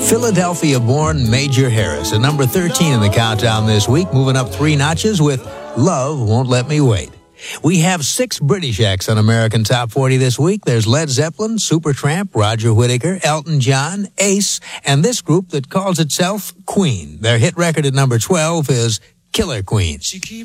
Philadelphia-born Major Harris, at number 13 in the countdown this week, moving up 3 notches with Love Won't Let Me Wait. We have 6 British acts on American Top 40 this week. There's Led Zeppelin, Supertramp, Roger Whittaker, Elton John, Ace, and this group that calls itself Queen. Their hit record at number 12 is Killer Queen.